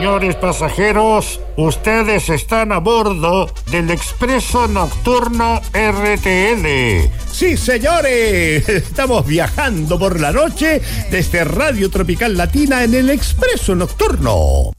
señores pasajeros, ustedes están a bordo del Expreso Nocturno RTL. Sí, señores, estamos viajando por la noche desde Radio Tropical Latina en el Expreso Nocturno.